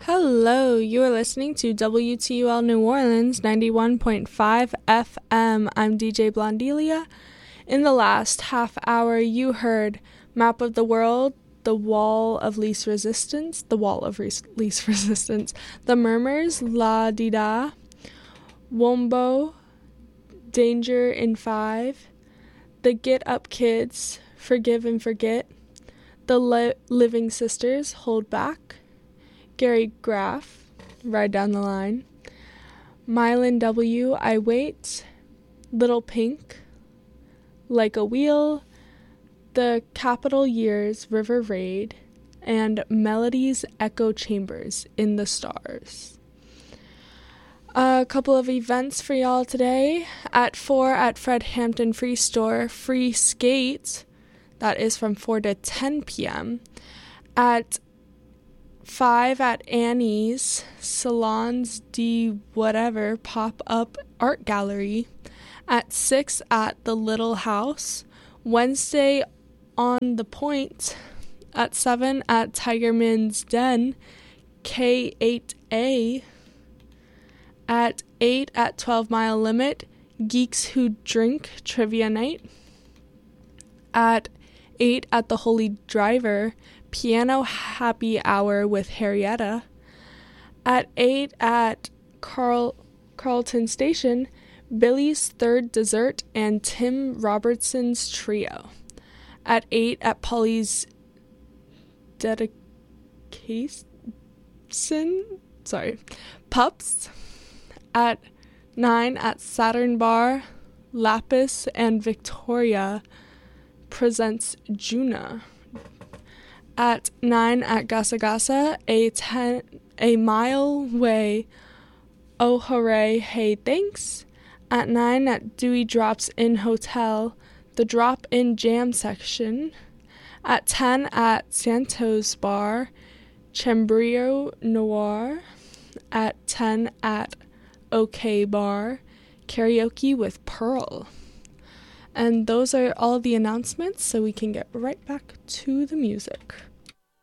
Hello, you are listening to WTUL New Orleans 91.5 FM. I'm DJ Blondelia. In the last half hour, you heard Map of the World, The Wall of Least Resistance, The Murmurs, La Di Da, Wombo, Danger in 5, The Get Up Kids, Forgive and Forget, The Living Sisters, Hold Back, Gary Graff, Ride Down the Line, Mylan W, I Wait, Little Pink, Like a Wheel, The Capital Years, River Raid, and Melody's Echo Chambers, In the Stars. A couple of events for y'all today. At 4 at Fred Hampton Free Store, Free Skate, that is from 4 to 10 p.m. At 5 at Annie's Salons de Whatever Pop-Up Art Gallery. At 6 at the Little House. Wednesday on the Point. At 7 at Tigerman's Den, K8A. At 8 at 12 Mile Limit, Geeks Who Drink Trivia Night. At 8 at the Holy Driver, Piano Happy Hour with Harrietta. At 8 at Carlton Station, Billy's Third Dessert and Tim Robertson's Trio. At 8 at Polly's Pups. At 9 at Saturn Bar, Lapis and Victoria presents Juna. At 9 at Gasa Gasa, a mile way, oh hooray, hey thanks. At 9 at Dewey Drops In Hotel, the drop-in jam section. At 10 at Santos Bar, Chambrio Noir. At 10 at OK Bar, karaoke with Pearl. And those are all the announcements, so we can get right back to the music.